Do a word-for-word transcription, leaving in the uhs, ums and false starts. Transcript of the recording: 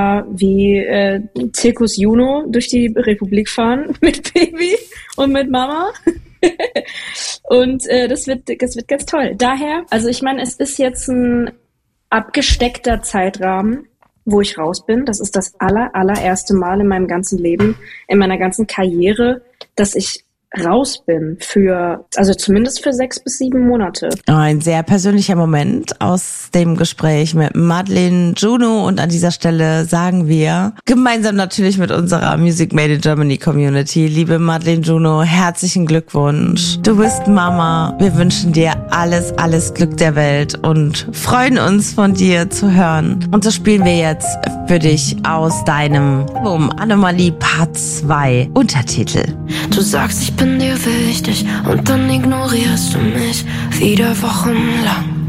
wie äh, Zirkus Juno durch die Republik fahren mit Baby und mit Mama. Und äh, das wird, das wird ganz toll. Daher, also ich meine, es ist jetzt ein abgesteckter Zeitrahmen, wo ich raus bin. Das ist das aller, allererste Mal in meinem ganzen Leben, in meiner ganzen Karriere, dass ich raus bin für, also zumindest für sechs bis sieben Monate. Ein sehr persönlicher Moment aus dem Gespräch mit Madeleine Juno, und an dieser Stelle sagen wir gemeinsam natürlich mit unserer Music Made in Germany Community, liebe Madeleine Juno, herzlichen Glückwunsch. Du bist Mama. Wir wünschen dir alles, alles Glück der Welt und freuen uns, von dir zu hören. Und so spielen wir jetzt für dich aus deinem Album Anomalie Part zwei Untertitel. Du sagst, ich bin dir wichtig und dann ignorierst du mich wieder wochenlang.